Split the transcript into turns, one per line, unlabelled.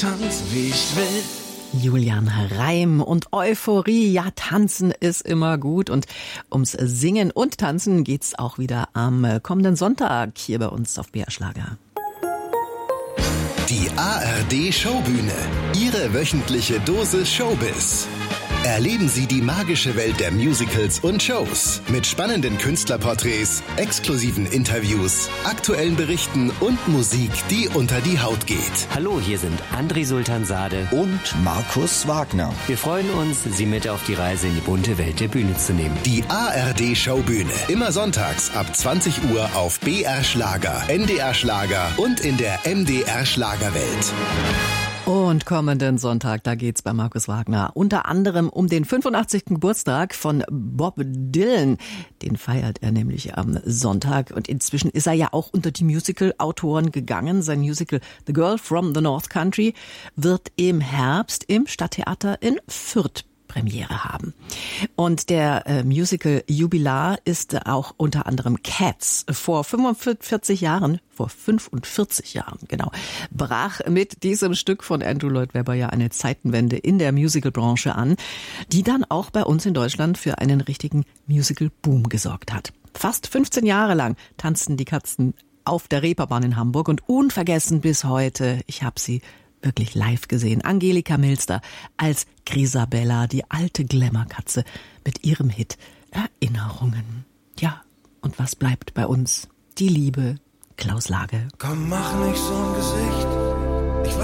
tanzen, wie ich will.
Julian Reim und Euphorie. Ja, tanzen ist immer gut. Und ums Singen und Tanzen geht's auch wieder am kommenden Sonntag hier bei uns auf BR Schlager.
Die ARD Showbühne. Ihre wöchentliche Dosis Showbiz. Erleben Sie die magische Welt der Musicals und Shows mit spannenden Künstlerporträts, exklusiven Interviews, aktuellen Berichten und Musik, die unter die Haut geht.
Hallo, hier sind André Sultansade
und Markus Wagner.
Wir freuen uns, Sie mit auf die Reise in die bunte Welt der Bühne zu nehmen.
Die ARD Showbühne. Immer sonntags ab 20 Uhr auf BR Schlager, NDR Schlager und in der MDR Schlagerwelt.
Und kommenden Sonntag, da geht's bei Markus Wagner unter anderem um den 85. Geburtstag von Bob Dylan. Den feiert er nämlich am Sonntag. Und inzwischen ist er ja auch unter die Musical-Autoren gegangen. Sein Musical The Girl from the North Country wird im Herbst im Stadttheater in Fürth Premiere haben. Und der Musical-Jubilar ist auch unter anderem Cats. Vor 45 Jahren, genau, brach mit diesem Stück von Andrew Lloyd Webber ja eine Zeitenwende in der Musicalbranche an, die dann auch bei uns in Deutschland für einen richtigen Musical-Boom gesorgt hat. Fast 15 Jahre lang tanzten die Katzen auf der Reeperbahn in Hamburg und unvergessen bis heute, ich habe sie wirklich live gesehen. Angelika Milster als Grisabella, die alte Glamour-Katze mit ihrem Hit Erinnerungen. Ja, und was bleibt bei uns? Die Liebe, Klaus Lage.
Komm, mach nicht so ein Gesicht.